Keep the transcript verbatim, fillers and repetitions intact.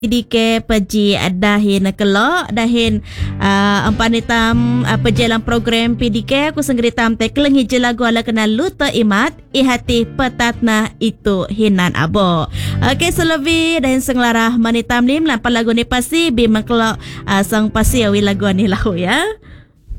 Dike peji dahin kelok dahin uh, empan hitam uh, pejalan program P D K aku senggeritam te keleng hije lagu ala kena luta imat ihati petatna itu hinan abo. Okey selebi dahin senglarah manitam lim lapan lagu ni pasti bi mengkelok uh, sang pasi awi lagu ni lahu ya.